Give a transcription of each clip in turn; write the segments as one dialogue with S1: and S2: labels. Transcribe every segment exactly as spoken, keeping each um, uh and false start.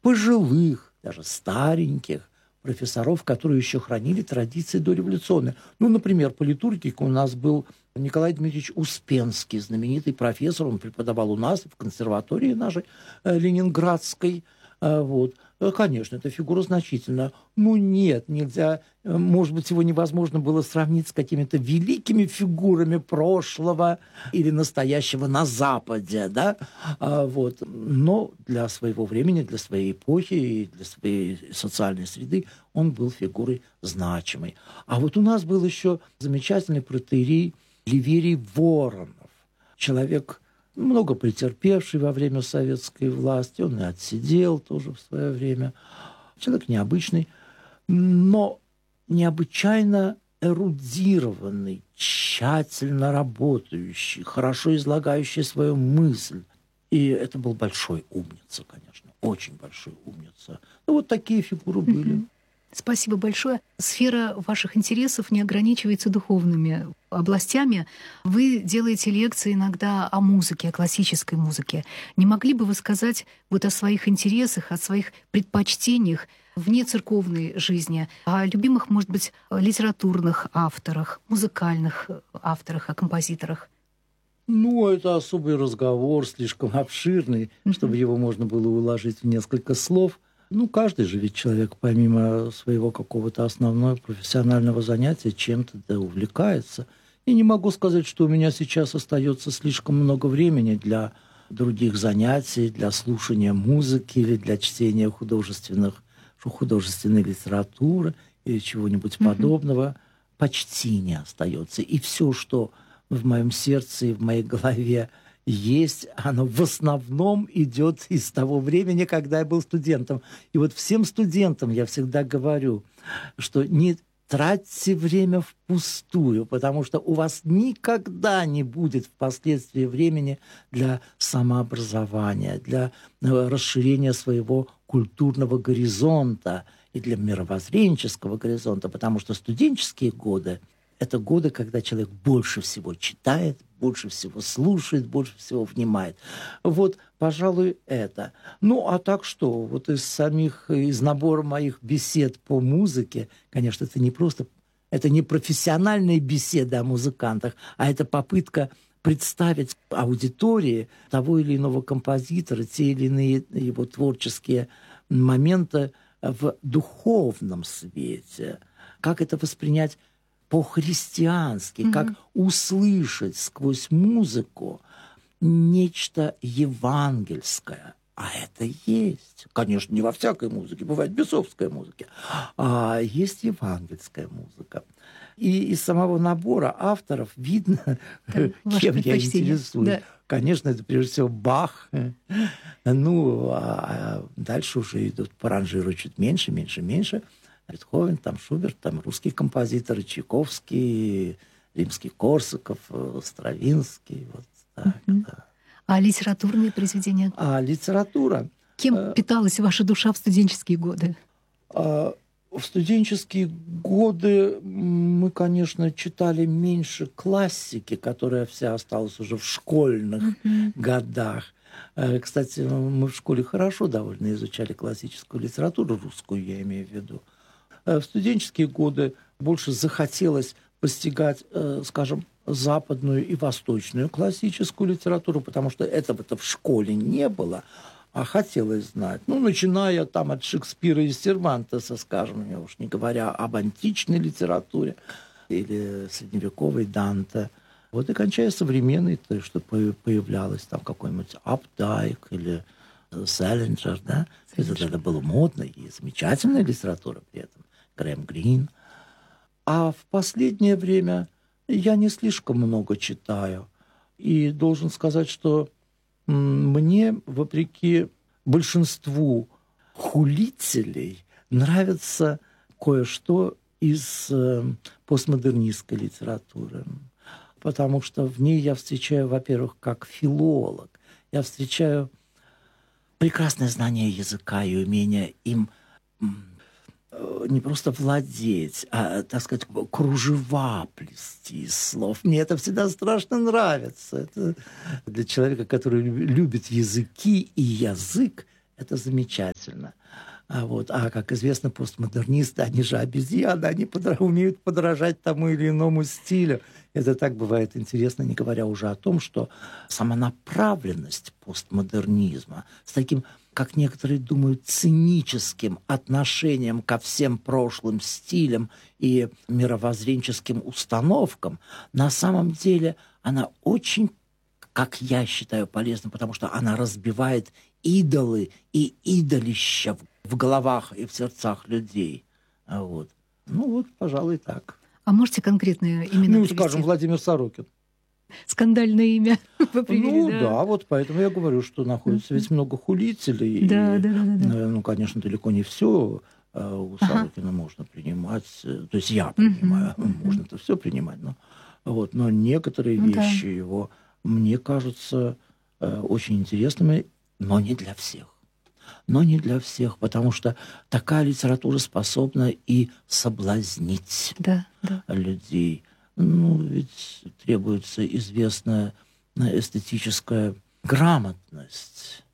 S1: пожилых, даже стареньких профессоров, которые еще хранили традиции дореволюционные. Ну, например, по литургике у нас был Николай Дмитриевич Успенский, знаменитый профессор. Он преподавал у нас в консерватории нашей э, ленинградской. Э, вот. Конечно, эта фигура значительна. Ну, нет, нельзя... Может быть, его невозможно было сравнить с какими-то великими фигурами прошлого или настоящего на Западе, да? А, вот. Но для своего времени, для своей эпохи и для своей социальной среды он был фигурой значимой. А вот у нас был еще замечательный протоиерей Ливерий Воронов. Человек, много претерпевший во время советской власти. Он и отсидел тоже в свое время. Человек необычный, но необычайно эрудированный, тщательно работающий, хорошо излагающий свою мысль. И это был большой умница, конечно, очень большой умница. Ну, вот такие фигуры были.
S2: Спасибо большое. Сфера ваших интересов не ограничивается духовными областями. Вы делаете лекции иногда о музыке, о классической музыке. Не могли бы вы сказать вот о своих интересах, о своих предпочтениях вне церковной жизни, о любимых, может быть, литературных авторах, музыкальных авторах, о композиторах?
S1: Ну, это особый разговор, слишком обширный, mm-hmm. чтобы его можно было уложить в несколько слов. Ну, каждый же ведь человек, помимо своего какого-то основного профессионального занятия, чем-то да увлекается. И не могу сказать, что у меня сейчас остается слишком много времени для других занятий, для слушания музыки или для чтения художественных, художественной литературы или чего-нибудь mm-hmm. подобного. Почти не остается. И все, что в моем сердце и в моей голове есть, оно в основном идет из того времени, когда я был студентом. И вот всем студентам я всегда говорю, что не тратьте время впустую, потому что у вас никогда не будет впоследствии времени для самообразования, для расширения своего культурного горизонта и для мировоззренческого горизонта, потому что студенческие годы – это годы, когда человек больше всего читает, больше всего слушает, больше всего внимает. Вот, пожалуй, это. Ну, а так что? Вот из самих, из набора моих бесед по музыке, конечно, это не просто, это не профессиональные беседы о музыкантах, а это попытка представить аудитории того или иного композитора, те или иные его творческие моменты в духовном свете. Как это воспринять по-христиански, mm-hmm. как услышать сквозь музыку нечто евангельское. А это есть. Конечно, не во всякой музыке, бывает бесовская музыка. А есть евангельская музыка. И из самого набора авторов видно, да, кем я интересуюсь. Да. Конечно, это прежде всего Бах. Ну, а дальше уже идут по ранжиру чуть меньше, меньше, меньше. Бетховен, там Шуберт, там русские композиторы, Чайковский, Римский-Корсаков, Стравинский. Вот так,
S2: uh-huh.
S1: да.
S2: А литературные произведения?
S1: А литература...
S2: Кем э, питалась ваша душа в студенческие годы?
S1: Э, в студенческие годы мы, конечно, читали меньше классики, которая вся осталась уже в школьных uh-huh. годах. Э, кстати, мы в школе хорошо довольно изучали классическую литературу, русскую я имею в виду. В студенческие годы больше захотелось постигать, скажем, западную и восточную классическую литературу, потому что этого-то в школе не было, а хотелось знать. Ну, начиная там от Шекспира и Сервантеса, скажем, я уж не говоря об античной литературе или средневековой Данте. Вот и кончая современной, то, что появлялось там какой-нибудь Апдайк или Селлинджер, да? Это, это было модно и замечательная литература при этом. Грэм Грин. А в последнее время я не слишком много читаю. И должен сказать, что мне, вопреки большинству хулителей, нравится кое-что из э, постмодернистской литературы. Потому что в ней я встречаю, во-первых, как филолог, я встречаю прекрасное знание языка и умение им не просто владеть, а, так сказать, кружева плести из слов. Мне это всегда страшно нравится. Это для человека, который любит языки и язык, это замечательно. А, вот. а как известно, постмодернисты, они же обезьяны, они подра- умеют подражать тому или иному стилю. Это так бывает интересно, не говоря уже о том, что сама направленность постмодернизма с таким, как некоторые думают, циническим отношением ко всем прошлым стилям и мировоззренческим установкам, на самом деле она очень, как я считаю, полезна, потому что она разбивает идолы и идолища в головах и в сердцах людей. Вот. Ну вот, пожалуй, так.
S2: А можете конкретные имена
S1: Ну,
S2: привести?
S1: скажем, Владимир Сорокин.
S2: Скандальное имя вы привели,
S1: Ну,
S2: да.
S1: да, вот поэтому я говорю, что находится ведь много хулителей.
S2: Да,
S1: и,
S2: да, да, да, да.
S1: Ну, конечно, далеко не все у Сорокина ага. можно принимать. То есть я принимаю, uh-huh, uh-huh. можно-то все принимать, но, вот, но некоторые ну, вещи да. его, мне кажутся очень интересными, но не для всех. Но не для всех, потому что такая литература способна и соблазнить
S2: да, да.
S1: людей. Ну, ведь требуется известная эстетическая грамотность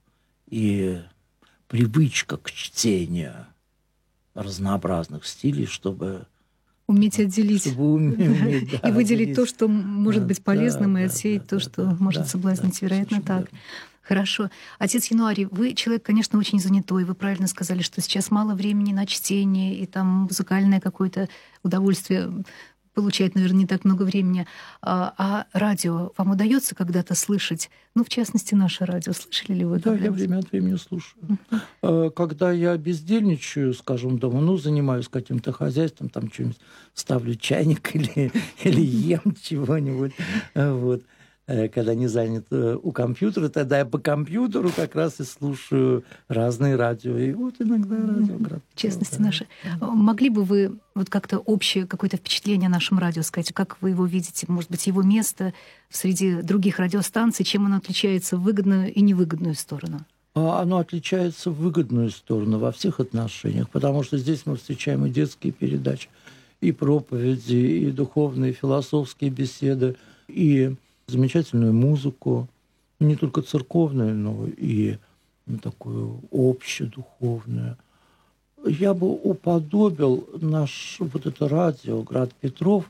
S1: и привычка к чтению разнообразных стилей, чтобы...
S2: Уметь отделить.
S1: Чтобы уметь, уметь, да,
S2: и выделить
S1: отделить.
S2: то, что может быть полезным,
S1: да,
S2: и
S1: да,
S2: отсеять
S1: да,
S2: то,
S1: да,
S2: что
S1: да,
S2: может
S1: да,
S2: соблазнить.
S1: да,
S2: Вероятно, так.
S1: верно.
S2: Хорошо. Отец Януарий, вы человек, конечно, очень занятой. Вы правильно сказали, что сейчас мало времени на чтение, и там музыкальное какое-то удовольствие получает, наверное, не так много времени. А, а радио вам удается когда-то слышать? Ну, в частности, наше радио. Слышали ли вы?
S1: Да, я время от времени слушаю. Uh-huh. Когда я бездельничаю, скажем, дома, ну, занимаюсь каким-то хозяйством, там что-нибудь ставлю чайник или, или ем чего-нибудь, вот. Когда не занят у компьютера, тогда я по компьютеру как раз и слушаю разные радио. И вот иногда радио.
S2: В частности, наши. Могли бы вы вот как-то общее какое-то впечатление о нашем радио сказать? Как вы его видите? Может быть, его место среди других радиостанций? Чем оно отличается в выгодную и невыгодную сторону?
S1: Оно отличается в выгодную сторону во всех отношениях, потому что здесь мы встречаем и детские передачи, и проповеди, и духовные, философские беседы, и замечательную музыку, не только церковную, но и ну, такую общедуховную. Я бы уподобил наш вот это радио «Град Петров»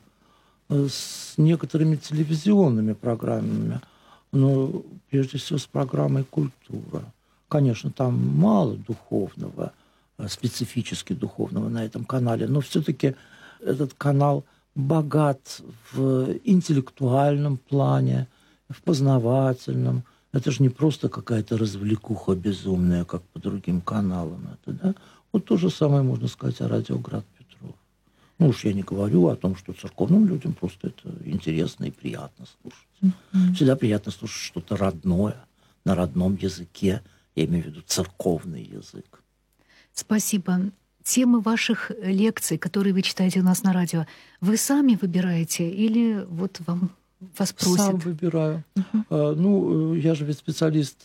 S1: с некоторыми телевизионными программами, но прежде всего с программой «Культура». Конечно, там мало духовного, специфически духовного на этом канале, но все-таки этот канал богат в интеллектуальном плане, в познавательном. Это же не просто какая-то развлекуха безумная, как по другим каналам. Это, да? Вот то же самое можно сказать о радио «Град Петров». Ну уж я не говорю о том, что церковным людям просто это интересно и приятно слушать. Mm-hmm. Всегда приятно слушать что-то родное, на родном языке. Я имею в виду церковный язык.
S2: Спасибо. Темы ваших лекций, которые вы читаете у нас на радио, вы сами выбираете или вот вам вас просят?
S1: Сам выбираю. Uh-huh. А, ну, я же ведь специалист,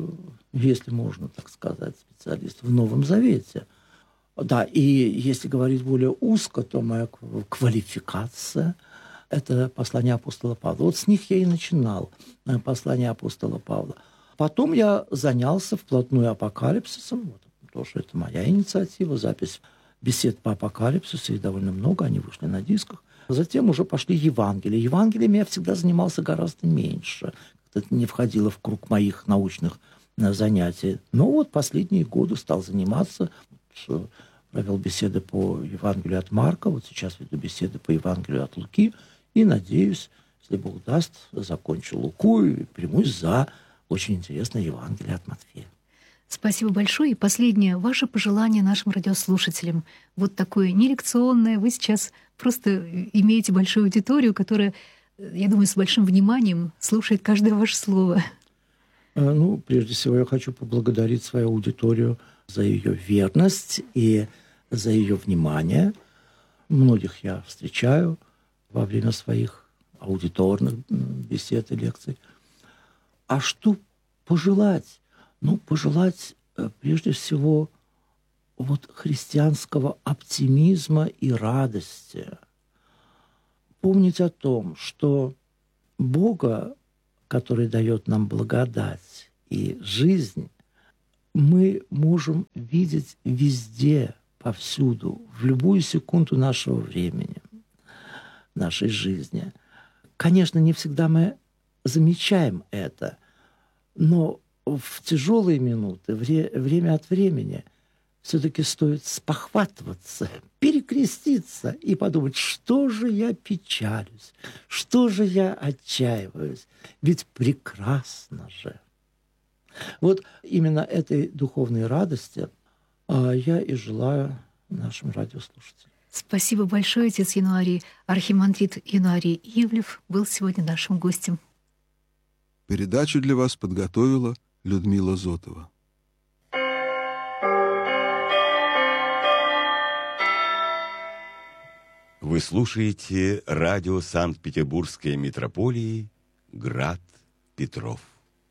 S1: если можно так сказать, специалист в Новом Завете. Да, и если говорить более узко, то моя квалификация – это послание апостола Павла. Вот с них я и начинал, послание апостола Павла. Потом я занялся вплотную апокалипсисом. Вот. Тоже это моя инициатива, запись бесед по апокалипсису, их довольно много, они вышли на дисках. Затем уже пошли Евангелия. Евангелиями я всегда занимался гораздо меньше. Это не входило в круг моих научных занятий. Но вот последние годы стал заниматься. Провел беседы по Евангелию от Марка, вот сейчас веду беседы по Евангелию от Луки. И надеюсь, если Бог даст, закончу Луку и примусь за очень интересное Евангелие от Матфея.
S2: Спасибо большое. И последнее. Ваше пожелание нашим радиослушателям. Вот такое нелекционное. Вы сейчас просто имеете большую аудиторию, которая, я думаю, с большим вниманием слушает каждое ваше слово.
S1: Ну, прежде всего, я хочу поблагодарить свою аудиторию за ее верность и за ее внимание. Многих я встречаю во время своих аудиторных бесед и лекций. А что пожелать? Ну, пожелать, прежде всего, вот христианского оптимизма и радости. Помнить о том, что Бога, который дает нам благодать и жизнь, мы можем видеть везде, повсюду, в любую секунду нашего времени, нашей жизни. Конечно, не всегда мы замечаем это, но в тяжелые минуты, вре- время от времени, все-таки стоит спохватываться, перекреститься и подумать, что же я печалюсь, что же я отчаиваюсь, ведь прекрасно же. Вот именно этой духовной радости а, я и желаю нашим радиослушателям.
S2: Спасибо большое, отец Януарий. Архимандрит Януарий Ивлев был сегодня нашим гостем.
S3: Передачу для вас подготовила Людмила Зотова.
S4: Вы слушаете радио Санкт-Петербургской митрополии «Град Петров».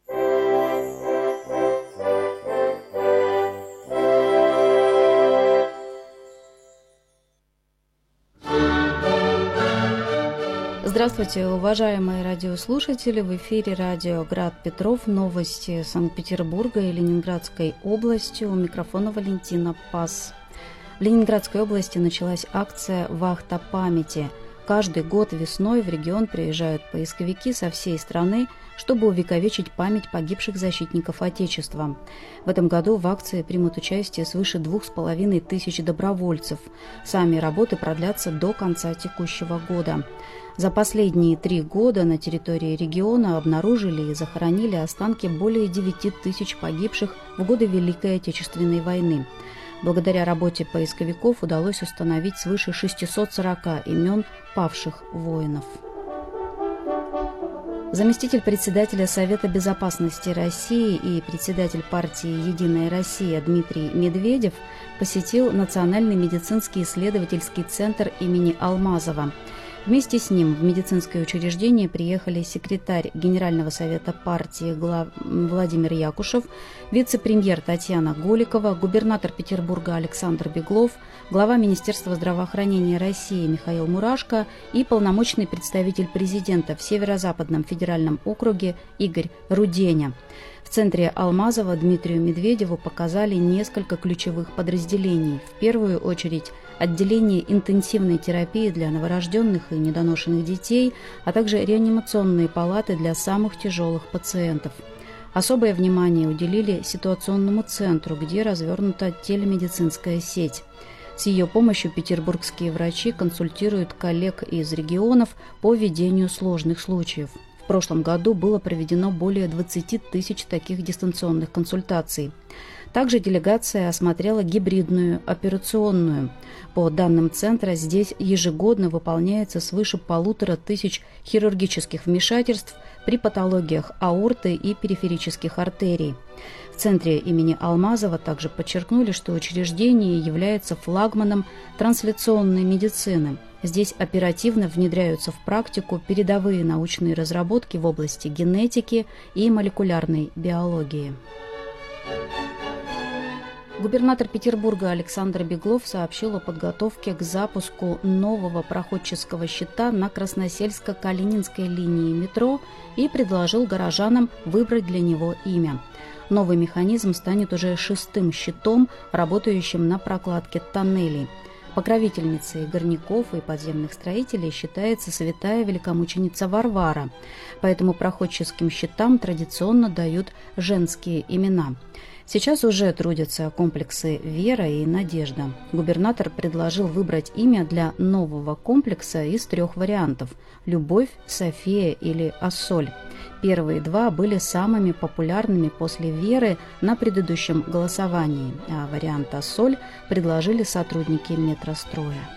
S5: Здравствуйте, уважаемые радиослушатели! В эфире радио «Град Петров». Новости Санкт-Петербурга и Ленинградской области. У микрофона Валентина Пас. В Ленинградской области началась акция «Вахта памяти». Каждый год весной в регион приезжают поисковики со всей страны, чтобы увековечить память погибших защитников Отечества. В этом году в акции примут участие свыше двух с половиной тысяч добровольцев. Сами работы продлятся до конца текущего года. За последние три года на территории региона обнаружили и захоронили останки более девяти тысяч погибших в годы Великой Отечественной войны. Благодаря работе поисковиков удалось установить свыше шестисот сорока имен павших воинов. Заместитель председателя Совета безопасности России и председатель партии «Единая Россия» Дмитрий Медведев посетил Национальный медицинский исследовательский центр имени Алмазова. Вместе с ним в медицинское учреждение приехали секретарь Генерального совета партии глав... Владимир Якушев, вице-премьер Татьяна Голикова, губернатор Петербурга Александр Беглов, глава Министерства здравоохранения России Михаил Мурашко и полномочный представитель президента в Северо-Западном федеральном округе Игорь Руденя. В центре Алмазова Дмитрию Медведеву показали несколько ключевых подразделений. В первую очередь отделение интенсивной терапии для новорожденных и недоношенных детей, а также реанимационные палаты для самых тяжелых пациентов. Особое внимание уделили ситуационному центру, где развернута телемедицинская сеть. С ее помощью петербургские врачи консультируют коллег из регионов по ведению сложных случаев. В прошлом году было проведено более двадцати тысяч таких дистанционных консультаций. Также делегация осмотрела гибридную операционную. По данным центра, здесь ежегодно выполняется свыше полутора тысяч хирургических вмешательств при патологиях аорты и периферических артерий. В центре имени Алмазова также подчеркнули, что учреждение является флагманом трансляционной медицины. Здесь оперативно внедряются в практику передовые научные разработки в области генетики и молекулярной биологии. Губернатор Петербурга Александр Беглов сообщил о подготовке к запуску нового проходческого щита на Красносельско-Калининской линии метро и предложил горожанам выбрать для него имя. Новый механизм станет уже шестым щитом, работающим на прокладке тоннелей. Покровительницей горняков и подземных строителей считается святая великомученица Варвара, поэтому проходческим щитам традиционно дают женские имена. Сейчас уже трудятся комплексы «Вера» и «Надежда». Губернатор предложил выбрать имя для нового комплекса из трех вариантов – «Любовь», «София» или «Ассоль». Первые два были самыми популярными после «Веры» на предыдущем голосовании, а вариант «Ассоль» предложили сотрудники метростроя.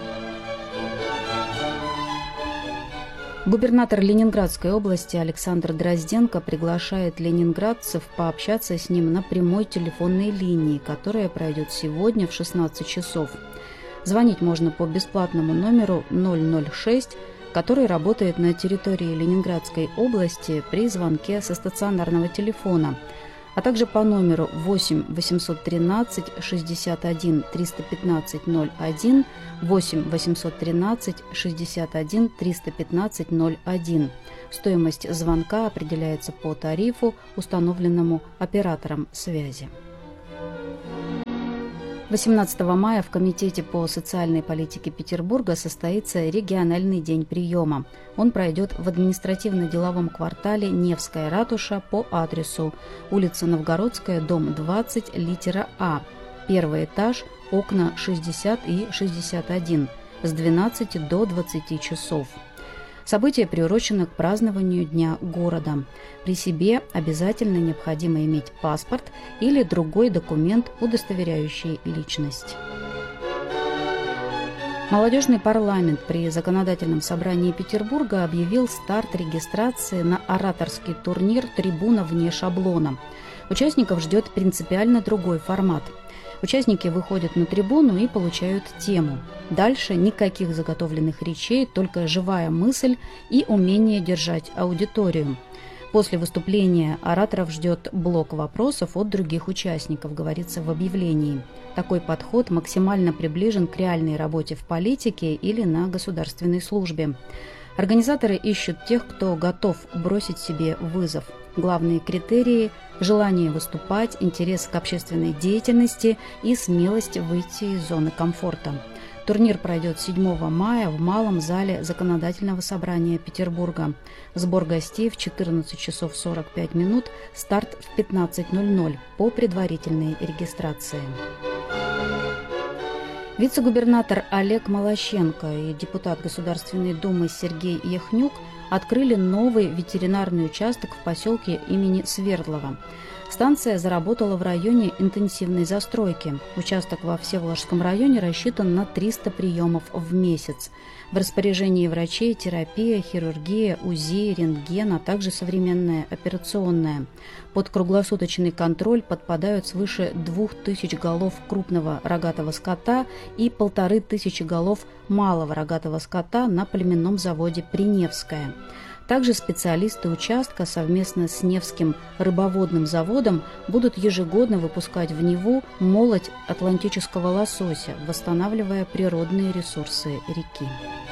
S5: Губернатор Ленинградской области Александр Дрозденко приглашает ленинградцев пообщаться с ним на прямой телефонной линии, которая пройдет сегодня в шестнадцать часов. Звонить можно по бесплатному номеру ноль ноль шесть, который работает на территории Ленинградской области при звонке со стационарного телефона, а также по номеру восемь восемьсот тринадцать шестьдесят один триста пятнадцать ноль один, восемь восемьсот тринадцать шестьдесят один триста пятнадцать ноль один. Стоимость звонка определяется по тарифу, установленному оператором связи. восемнадцатого мая в Комитете по социальной политике Петербурга состоится региональный день приема. Он пройдет в административно-деловом квартале Невская ратуша по адресу улица Новгородская, дом двадцать, литера А, первый этаж, окна шестьдесят и шестьдесят один, с двенадцати до двадцати часов. Событие приурочено к празднованию Дня города. При себе обязательно необходимо иметь паспорт или другой документ, удостоверяющий личность. Молодежный парламент при Законодательном собрании Петербурга объявил старт регистрации на ораторский турнир «Трибуна вне шаблона». Участников ждет принципиально другой формат. Участники выходят на трибуну и получают тему. Дальше никаких заготовленных речей, только живая мысль и умение держать аудиторию. После выступления ораторов ждет блок вопросов от других участников, говорится в объявлении. Такой подход максимально приближен к реальной работе в политике или на государственной службе. Организаторы ищут тех, кто готов бросить себе вызов. Главные критерии – желание выступать, интерес к общественной деятельности и смелость выйти из зоны комфорта. Турнир пройдет седьмого мая в Малом зале Законодательного собрания Петербурга. Сбор гостей в четырнадцать часов сорок пять минут, старт в пятнадцать ноль ноль по предварительной регистрации. Вице-губернатор Олег Молощенко и депутат Государственной Думы Сергей Яхнюк открыли новый ветеринарный участок в поселке имени Свердлова. Станция заработала в районе интенсивной застройки. Участок во Всеволожском районе рассчитан на триста приемов в месяц. В распоряжении врачей терапия, хирургия, УЗИ, рентген, а также современная операционная. Под круглосуточный контроль подпадают свыше двух тысяч голов крупного рогатого скота и полторы тысячи голов малого рогатого скота на племенном заводе «Приневское». Также специалисты участка совместно с Невским рыбоводным заводом будут ежегодно выпускать в Неву молоть атлантического лосося, восстанавливая природные ресурсы реки.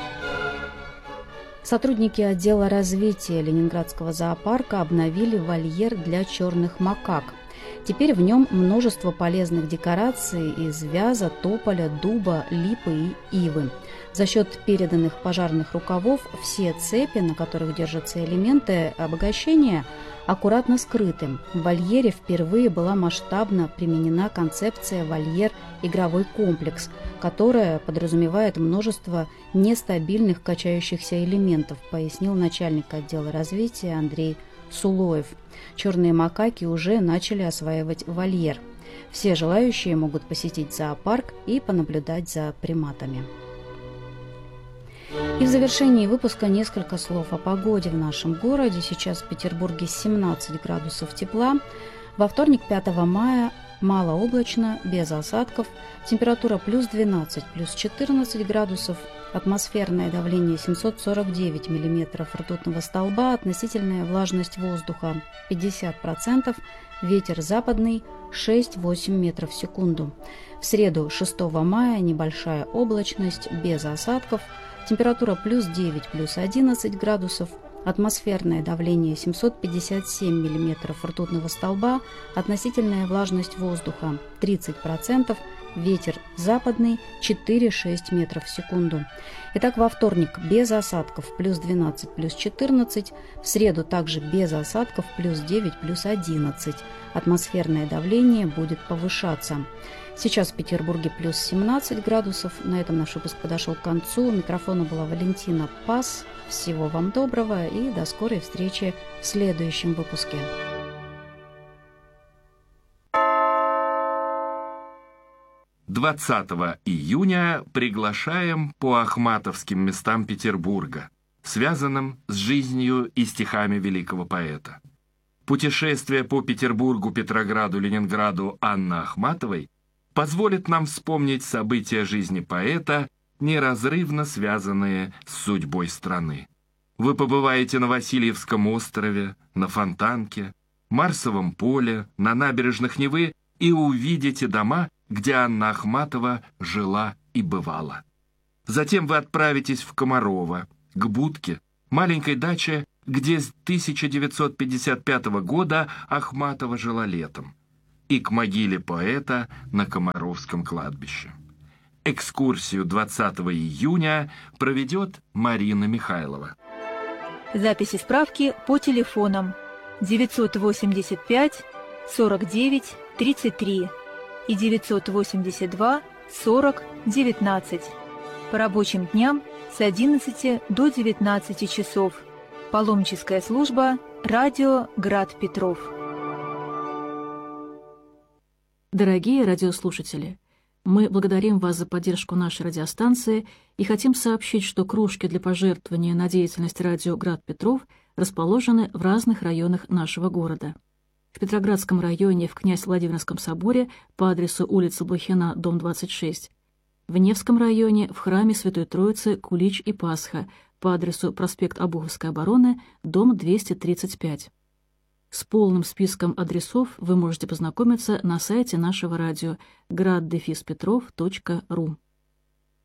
S5: Сотрудники отдела развития Ленинградского зоопарка обновили вольер для черных макак. Теперь в нем множество полезных декораций из вяза, тополя, дуба, липы и ивы. За счет переданных пожарных рукавов все цепи, на которых держатся элементы обогащения, аккуратно скрыты. В вольере впервые была масштабно применена концепция «вольер-игровой комплекс», которая подразумевает множество нестабильных качающихся элементов, пояснил начальник отдела развития Андрей Сулоев. Черные макаки уже начали осваивать вольер. Все желающие могут посетить зоопарк и понаблюдать за приматами. И в завершении выпуска несколько слов о погоде в нашем городе. Сейчас в Петербурге семнадцать градусов тепла. Во вторник, пятого мая, малооблачно, без осадков. Температура плюс двенадцать, плюс четырнадцать градусов. Атмосферное давление семьсот сорок девять миллиметров ртутного столба. Относительная влажность воздуха пятьдесят процентов. Ветер западный шесть-восемь метров в секунду. В среду, шестого мая, небольшая облачность, без осадков. Температура плюс девять, плюс одиннадцать градусов. Атмосферное давление семьсот пятьдесят семь миллиметров ртутного столба. Относительная влажность воздуха тридцать процентов. Ветер западный четыре-шесть метров в секунду. Итак, во вторник без осадков плюс двенадцать, плюс четырнадцать. В среду также без осадков плюс девять, плюс одиннадцать. Атмосферное давление будет повышаться. Сейчас в Петербурге плюс семнадцать градусов. На этом наш выпуск подошел к концу. У микрофона была Валентина Пас. Всего вам доброго и до скорой встречи в следующем выпуске.
S6: двадцатого июня приглашаем по ахматовским местам Петербурга, связанным с жизнью и стихами великого поэта. Путешествие по Петербургу, Петрограду, Ленинграду Анны Ахматовой позволит нам вспомнить события жизни поэта, неразрывно связанные с судьбой страны. Вы побываете на Васильевском острове, на Фонтанке, Марсовом поле, на набережных Невы и увидите дома, где Анна Ахматова жила и бывала. Затем вы отправитесь в Комарово, к Будке, маленькой даче, где с тысяча девятьсот пятьдесят пятого года Ахматова жила летом. и к могиле поэта на Комаровском кладбище. Экскурсию двадцатого июня проведет Марина Михайлова.
S7: Записи справки по телефонам девятьсот восемьдесят пять сорок девять тридцать три и девятьсот восемьдесят два сорок девятнадцать. По рабочим дням с одиннадцати до девятнадцати часов. Паломническая служба «Радио Град Петров».
S8: Дорогие радиослушатели, мы благодарим вас за поддержку нашей радиостанции и хотим сообщить, что кружки для пожертвования на деятельность радио Град Петров расположены в разных районах нашего города. В Петроградском районе в Князь-Владимирском соборе по адресу улица Блохина, дом двадцать шесть. В Невском районе в храме Святой Троицы Кулич и Пасха по адресу проспект Обуховской обороны, дом двести тридцать пять. С полным списком адресов вы можете познакомиться на сайте нашего радио град дефис петров точка ру.